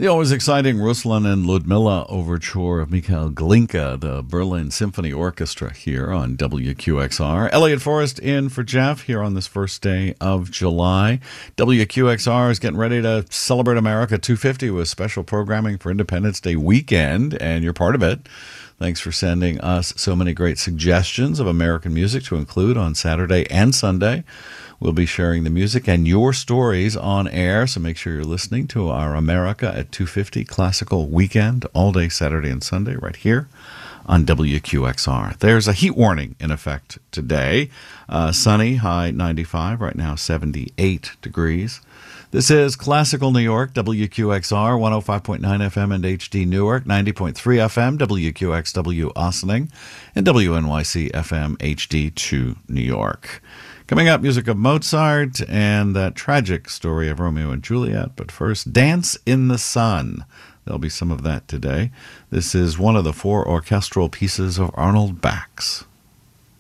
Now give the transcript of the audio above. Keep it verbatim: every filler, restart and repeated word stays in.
The always exciting Ruslan and Ludmilla overture of Mikhail Glinka, the Berlin Symphony Orchestra, here on W Q X R. Elliot Forrest in for Jeff here on this first day of July. W Q X R is getting ready to celebrate America two fifty with special programming for Independence Day weekend, and you're part of it. Thanks for sending us so many great suggestions of American music to include on Saturday and Sunday. We'll be sharing the music and your stories on air, so make sure you're listening to our America at two fifty Classical Weekend all day Saturday and Sunday right here on W Q X R. There's a heat warning in effect today. Uh, sunny, high ninety-five, right now seventy-eight degrees. This is Classical New York, W Q X R, one oh five point nine F M and H D Newark, ninety point three F M, W Q X W Ossining, and W N Y C F M H D two New York. Coming up, music of Mozart and that tragic story of Romeo and Juliet. But first, Dance in the Sun. There'll be some of that today. This is one of the four orchestral pieces of Arnold Bax.